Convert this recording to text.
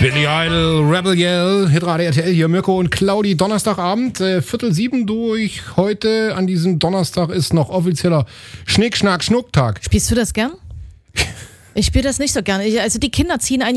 Billy Idol, Rebel Yell, Hitradio RTL, hier Mirko und Claudi, Donnerstagabend, 6:45 durch. Heute an diesem Donnerstag ist noch offizieller Schnick, Schnack, Schnuck-Tag. Spielst du das gern? Ich spiele das nicht so gern. Also die Kinder ziehen einen